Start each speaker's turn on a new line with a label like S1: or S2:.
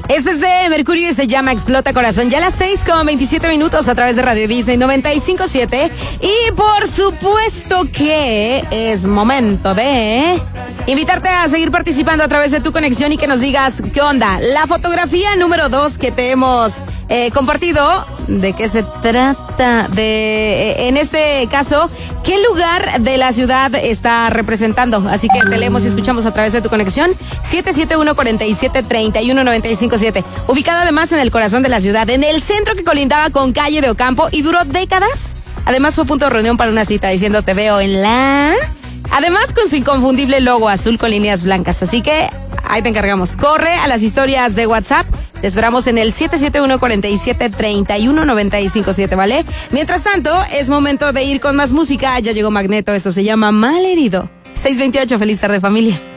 S1: Este es de Mercurio y se llama Explota Corazón. Ya a las 6:27 a través de Radio Disney 95.7. Y por supuesto que es momento de invitarte a seguir participando a través de tu conexión y que nos digas qué onda. La fotografía número 2 que te hemos compartido, ¿de qué se trata? En este caso, ¿qué lugar de la ciudad está representando? Así que te leemos y escuchamos a través de tu conexión. 771-47-31-957. Ubicado además en el corazón de la ciudad, en el centro que colindaba con calle de Ocampo y duró décadas. Además fue punto de reunión para una cita diciendo te veo en la... Además con su inconfundible logo azul con líneas blancas. Así que ahí te encargamos. Corre a las historias de WhatsApp. Te esperamos en el 771-47-31-957, ¿vale? Mientras tanto, es momento de ir con más música. Ya llegó Magneto, esto se llama Malherido. 6:28, feliz tarde, familia.